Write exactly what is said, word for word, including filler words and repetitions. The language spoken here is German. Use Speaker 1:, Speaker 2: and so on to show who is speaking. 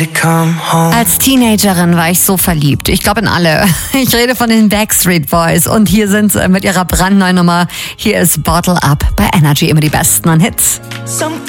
Speaker 1: Als Teenagerin war ich so verliebt. Ich glaube in alle. Ich rede von den Backstreet Boys. Und hier sind sie mit ihrer brandneuen Nummer. Hier ist Bottle Up bei Energy. Immer die besten an Hits.